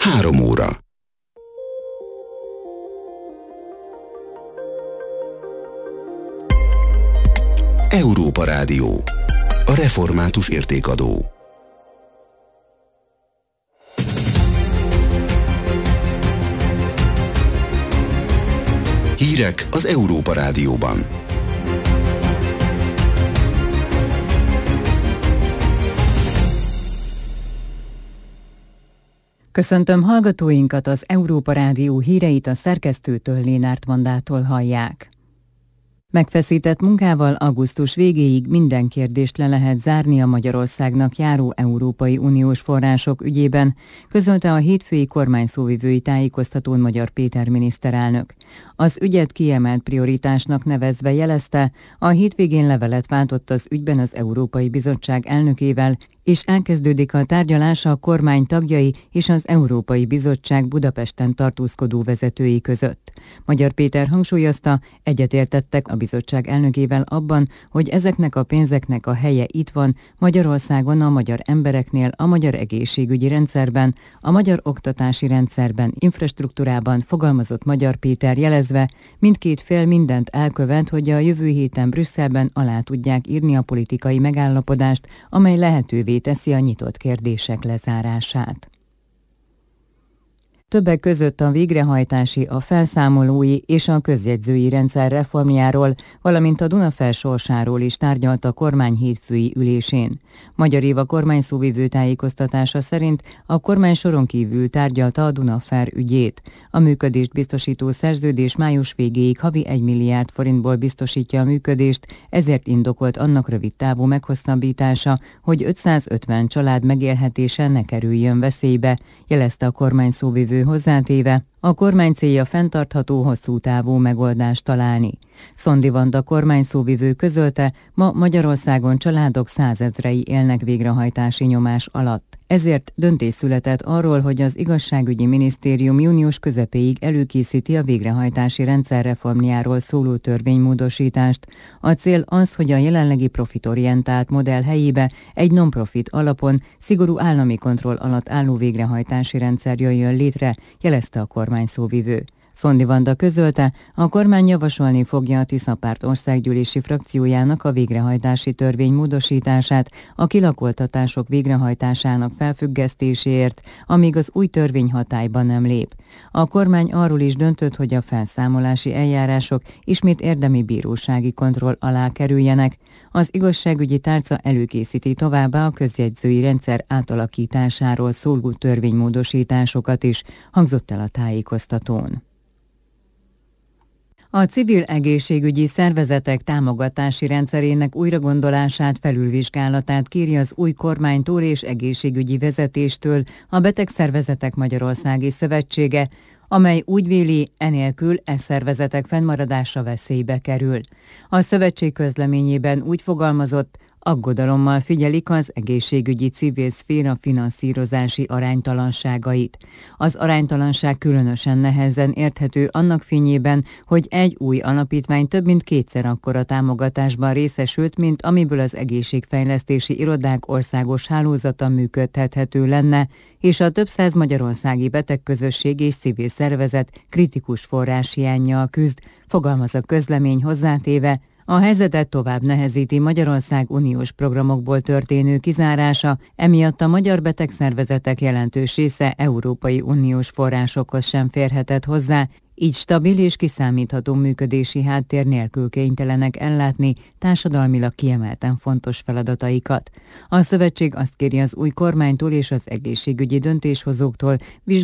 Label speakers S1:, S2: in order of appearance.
S1: 3 óra. Európa Rádió. A református értékadó. Hírek az Európa Rádióban.
S2: Köszöntöm hallgatóinkat, az Európa Rádió híreit a szerkesztőtől, Lénárt Vandától hallják. Megfeszített munkával augusztus végéig minden kérdést le lehet zárni a Magyarországnak járó Európai Uniós források ügyében, közölte a hétfői kormányszóvivői tájékoztatón Magyar Péter miniszterelnök. Az ügyet kiemelt prioritásnak nevezve jelezte, a hétvégén levelet váltott az ügyben az Európai Bizottság elnökével, és elkezdődik a tárgyalás a kormány tagjai és az Európai Bizottság Budapesten tartózkodó vezetői között. Magyar Péter hangsúlyozta, egyetértettek a bizottság elnökével abban, hogy ezeknek a pénzeknek a helye itt van, Magyarországon, a magyar embereknél, a magyar egészségügyi rendszerben, a magyar oktatási rendszerben, infrastruktúrában, fogalmazott Magyar Péter, jelezve, mindkét fél mindent elkövet, hogy a jövő héten Brüsszelben alá tudják írni a politikai megállapodást, amely lehetővé teszi a nyitott kérdések lezárását. Többek között a végrehajtási, a felszámolói és a közjegyzői rendszer reformjáról, valamint a Dunafer sorsáról is tárgyalt a kormány hétfői ülésén. Magyar Éva kormányszóvivő tájékoztatása szerint a kormány soron kívül tárgyalta a Dunafer ügyét. A működést biztosító szerződés május végéig havi 1 milliárd forintból biztosítja a működést, ezért indokolt annak rövid távú meghosszabbítása, hogy 550 család megélhetése ne kerüljön veszélybe, jelezte a kormányszóvivő hozzátéve, a kormány célja fenntartható, hosszú távú megoldást találni. Szondi Vanda kormányszóvivő közölte, ma Magyarországon családok százezrei élnek végrehajtási nyomás alatt. Ezért döntés született arról, hogy az igazságügyi minisztérium június közepéig előkészíti a végrehajtási rendszer reformjáról szóló törvénymódosítást. A cél az, hogy a jelenlegi profitorientált modell helyébe egy non-profit alapon, szigorú állami kontroll alatt álló végrehajtási rendszer jöjjön létre, jelezte a kormányszóvivő. Szondi Vanda közölte, a kormány javasolni fogja a Tiszapárt országgyűlési frakciójának a végrehajtási törvény módosítását a kilakoltatások végrehajtásának felfüggesztéséért, amíg az új törvény hatályba nem lép. A kormány arról is döntött, hogy a felszámolási eljárások ismét érdemi bírósági kontroll alá kerüljenek. Az igazságügyi tárca előkészíti továbbá a közjegyzői rendszer átalakításáról szóló törvénymódosításokat is, hangzott el a tájékoztatón. A civil egészségügyi szervezetek támogatási rendszerének újragondolását, felülvizsgálatát kéri az új kormánytól és egészségügyi vezetéstől a Betegszervezetek Magyarországi Szövetsége, amely úgy véli, enélkül szervezetek fennmaradása veszélybe kerül. A szövetség közleményében úgy fogalmazott, aggodalommal figyelik az egészségügyi civil szféra finanszírozási aránytalanságait. Az aránytalanság különösen nehezen érthető annak fényében, hogy egy új alapítvány több mint 2-szer akkora támogatásban részesült, mint amiből az egészségfejlesztési irodák országos hálózata működtethető lenne, és a több száz magyarországi betegközösség és civil szervezet kritikus forráshiánnyal küzd, fogalmaz a közlemény hozzátéve, a helyzetet tovább nehezíti Magyarország uniós programokból történő kizárása, emiatt a magyar betegszervezetek jelentős része Európai Uniós forrásokhoz sem férhetett hozzá, így stabil és kiszámítható működési háttér nélkül kénytelenek ellátni társadalmilag kiemelten fontos feladataikat. A szövetség azt kéri az új kormánytól és az egészségügyi döntéshozóktól,